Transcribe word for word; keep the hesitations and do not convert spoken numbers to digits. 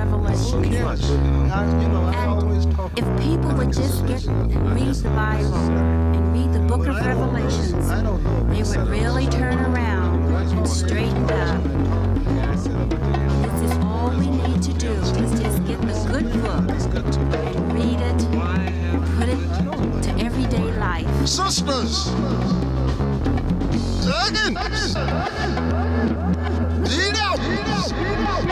Revelation. And if people would just get and read the Bible and read the book of Revelations, they would really turn around and straighten up. This is all we need to do, is just get the good book and read it, put it to everyday life. Sisters! Seconds! Lead out!